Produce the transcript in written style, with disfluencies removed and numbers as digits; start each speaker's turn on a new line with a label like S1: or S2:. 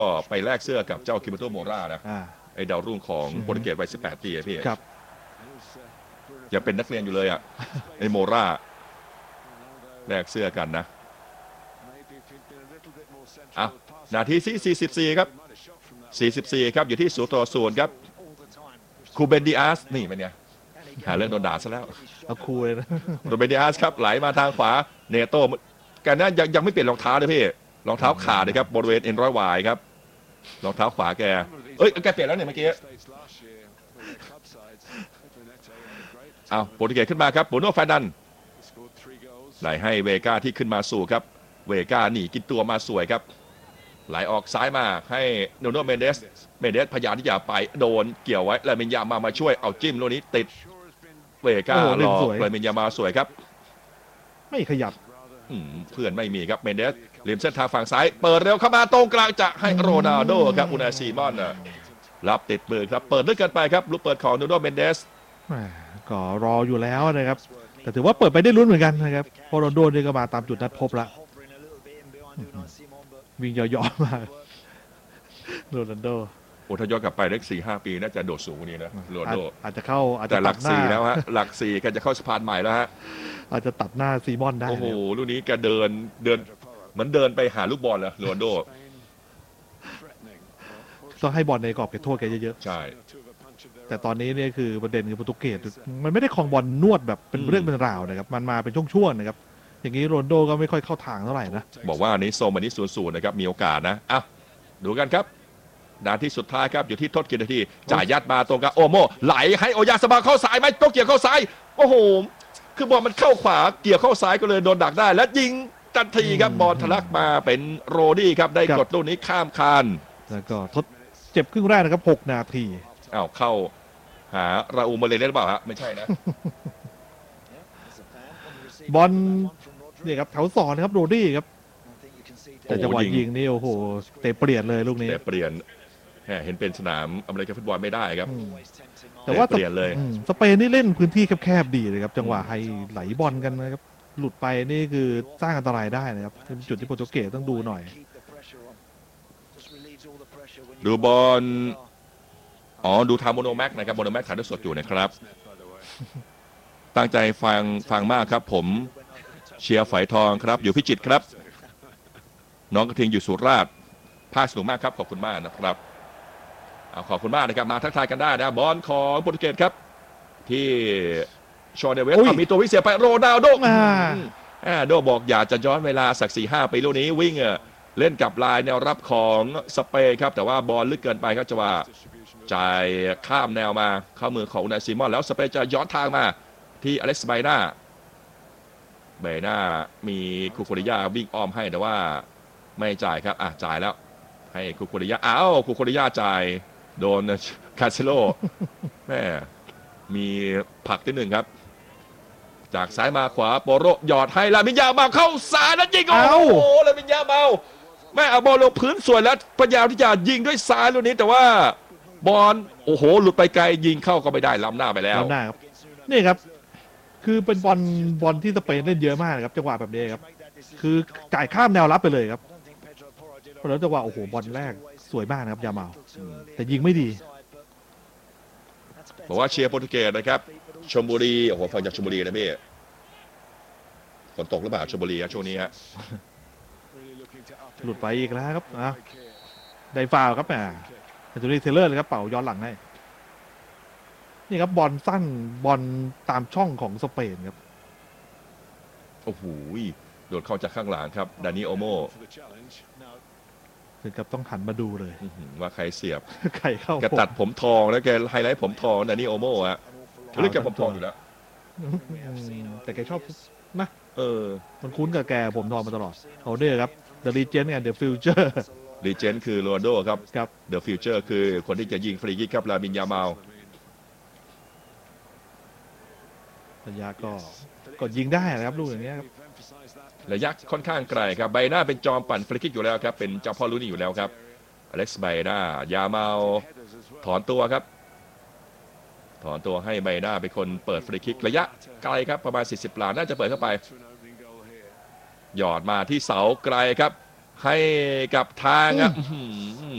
S1: ก็ไปแลกเสื้อกับเจ้าคิมเบอร์โตโมรานะไอ้ดาวรุ่งของโปรตุเกสวัย18 ปีพี่
S2: ครับ
S1: ยังเป็นนักเรียนอยู่เลยอ่ะไอ้โมราแลกเสื้อกันนะอ่ะนาทีที่44ครับ44ครับอยู่ที่0-0ครับคูเบนดิอาสนี่เป็นไงหาเรื่องโดนด่าซะแล้ว
S2: เอาคูเลยนะ
S1: คูเบนดิอาสครับไหลมาทางขวาเนโต้กันนั้นยังไม่เปลี่ยนรองเท้าเลยพี่รองเท้าขาดเลยครับบริเวณเอ็นร้อยวายครับรองเท้าขวาแกแกเปลี่ยนแล้วเนี่ยเมื่อกี้โปรตุเกสขึ้นมาครับโบโน่แฟนันไหลให้เวก้าที่ขึ้นมาสู่ครับเวก้าหนีกินตัวมาสวยครับไหลออกซ้ายมาให้โนโนเมนเดสพยายามที่จะไปโดนเกี่ยวไว้แล้วเมนยามาช่วยเอาจิ้มลูกนี้ติดเวก้ารอเลยเมนยามาสวยครับ
S2: ไม่ขยับ
S1: เพื่อนไม่มีครับเมนเดสริมเส้นทางฝั่งซ้ายเปิดเร็วเข้ามาตรงกลางจะให้โรนัลโดครับอุนาซีมอนรับติดมือครับเปิดลึกเกินไปครับลูกเปิดของโนโนเมนเดส
S2: ก็รออยู่แล้วนะครับแต่ถือว่าเปิดไปได้ลุ้นเหมือนกันนะครับโรนัลโดนี่ก็มาตามจุดนัดพบละวิ่งย่อๆมาโรนัลโด
S1: ถ้าย้อนกลับไปได้4-5 ปีน่าจะโดดสูงกว่านี้นะโรนัลโด
S2: อาจจะเข้า
S1: แต่หลัก4แล้วฮะหลัก4กันจะเข้าสะพานใหม่แล้วฮะ
S2: อาจจะตัดหน้าซีมอนได้
S1: โอ้โหลูกนี้แกเดินเหมือนเดินไปหาลูกบอลเลยโรนัลโด
S2: ต้องให้บอลในกรอบเขตโทษแกเยอะ
S1: ๆใช่
S2: แต่ตอนนี้เนี่ยคือประเด็นคือโปรตุเกสมันไม่ได้ครองบอลนวดแบบเป็นเรื่องเป็นราวนะครับมันมาเป็นช่วงๆนะครับอย่างนี้โรนัลโดก็ไม่ค่อยเข้าทางเท่าไหร่นะ
S1: บอกว่านี้โซมันนี้0-0นะครับมีโอกาสนะดูกันครับนาทีสุดท้ายครับอยู่ที่ทดกี่นาทีจ่ายยัดมาตรงกับโอโมไหลให้โอยาสบาเข้าซ้ายไหมโตเกียวเข้าซ้ายโอ้โหคือบอลมันเข้าขวาเกี่ยวเข้าซ้ายก็เลยโดนดักได้และยิงทันทีครับบอลทะลักมาเป็นโรดี้ครับได้กดลูกนี้ข้ามคาน
S2: แล้วก็ทดเจ็บครึ่งแรกนะครับ6 นาที
S1: เข้าหาราอูมาเลนได้หรือเปล่าฮะไม่ใช่นะ
S2: บอลนี่ครับแถว2นะครับโรดี้ครับแต่จังหวะยิงนี่โอ้โหเตะเปลี่ยนเลยลูกนี้
S1: เตะเปลี่ยนเห็นเป็นสนามอเมริกันฟุตบอลไม่ได้ครับ
S2: แต่ว่า
S1: เปลี่ยนเลย
S2: สเปนนี่เล่นพื้นที่แคบๆดีเลยครับจังหวะให้ไหลบอลกันนะครับหลุดไปนี่คือสร้างอันตรายได้นะครับเป็นจุดที่โปรตุเกสต้องดูหน่อย
S1: ดูบอลดูทางโมโนแม็กนะครับโมโนแม็กถ่ายทอดสดอยู่นะครับตั้งใจฟังมากครับผมเชียร์ฝอยทองครับอยู่พิจิตรครับน้องกระทิงอยู่สุราษฎร์ภาคสนุกมากครับขอบคุณมากนะครับขอบคุณมากนะครับมาทักทายกันได้นะบอลของโปรตุเกสครับที่ชอเดเวสมีตัววิเศษไปโรนัลโดโดบอกอยากจะย้อนเวลาสัก 4-5 ปีลูกนี้วิ่งเล่นกับลายแนวรับของสเปนครับแต่ว่าบอลลึกเกินไปครับจังหวะจ่ายข้ามแนวมาเข้ามือของนายซิมอนแล้วสเปนจะย้อนทางมาที่อเล็กซ์ไบน่ามีคูโคริยาวิ่งอ้อมให้แต่ว่าไม่จ่ายครับจ่ายแล้วให้คูโคริยาคูโคริยาจ่ายโดนคาเซโลแม่มีผักที่1ครับจากซ้ายมาขวาโปโรหยอดให้ลามินยามาเข้าซ้ายแล้วยิงโอ้โหลามินยาเมาแม่เอาบอลลงพื้นสวยแล้วพยายามที่จะยิงด้วยซ้ายลูกนี้แต่ว่าบอลโอ้โหหลุดไปไกลยิงเข้าก็ไม่ได้ล้ำหน้าไปแล้ว
S2: ล้ำหน้าครับนี่ครับคือเป็นบอลที่สเปนเล่นเยอะมากครับจังหวะแบบนี้ครับคือจ่ายข้ามแนวรับไปเลยครับแล้วจังหวะโอ้โหบอลแรกสวยมากนะครับยาเมาแต่ยิงไม่ดี
S1: บอกว่าเชียร์โปรตุเกสนะครับชลบุรีโอ้โหฟังจากชลบุรีนะพี่ฝนตกหรือเปล่าชลบุรีช่วงนี้ฮะ
S2: หลุดไปอีกแล้วครับได้ฟาวครับจูรี่เทเลอร์เลยครับเป่าย้อนหลังให้นี่ครับบอลสั้นบอลตามช่องของสเปนครับ
S1: โอ้โหโดดเข้าจากข้างหลังครับดานิโอโม
S2: ถึงกับต้องหันมาดูเลย
S1: ว่าใครเสียบ
S2: ใครเข้า
S1: แกตัดผมทองแล้วแกไฮไลท์ผมทองดานิโอโมเรื่องแกผมทองอยู่แล้ว
S2: แต่แกชอบนะมันคุ้นกับแกผมทองมาตลอดเขาเนี่ยครับ The Legend เนี่ย The Future
S1: Legend คือโรนัลโดครับ The Future คือคนที่จะยิงฟรีคิกครับลามินยามาล
S2: ระยะก็ยิงได้นะครับลูกอย่างนี้ครับ
S1: ระยะค่อนข้างไกลครับไบน่าเป็นจอมปั่นฟรีคิกอยู่แล้วครับเป็นเจ้าพ่อรุ่นนี้อยู่แล้วครับอเล็กซ์ไบน่ายามาลถอนตัวครับถอนตัวให้ไบน่าเป็นคนเปิดฟรีคิกระยะไกลครับประมาณ40 หลาน่าจะเปิดเข้าไปหยอดมาที่เสาไกลครับให้กับทาง